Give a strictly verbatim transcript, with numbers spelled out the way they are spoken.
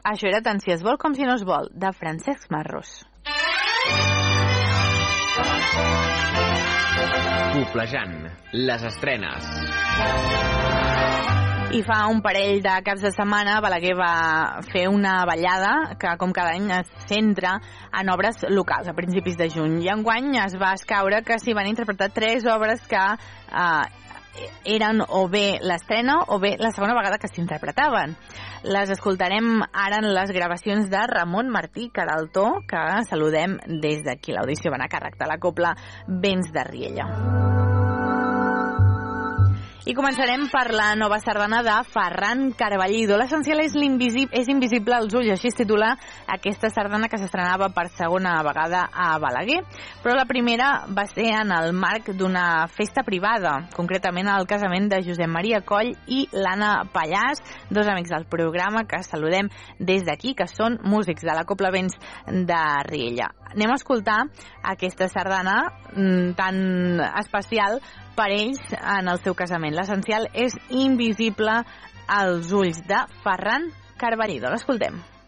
Això era Tant si es vol com si no es vol, de Francesc Marros. Poblejant, les estrenes. I fa un parell de caps de setmana Balaguer va fer una ballada que, com cada any, es centra en obres locals a principis de juny. I enguany es va escaure que s'hi van interpretar tres obres que eh, eren o bé l'estrena o bé la segona vegada que s'interpretaven. Les escoltarem ara en les gravacions de Ramon Martí Caraltó, que saludem des d'aquí. L'audició va anar a càrrec de la cobla Vents de Riella. I començarem per la nova sardana de Ferran Carballido. L'essencial és, és invisible als ulls, així es titula aquesta sardana que s'estrenava per segona vegada a Balaguer. Però la primera va ser en el marc d'una festa privada, concretament al casament de Josep Maria Coll i l'Anna Pallàs, dos amics del programa que saludem des d'aquí, que són músics de la Cobla Vents de Riella. Anem a escoltar aquesta sardana tan especial per ells en el seu casament. L'essencial és invisible als ulls, de Ferran Carballido. L'escoltem.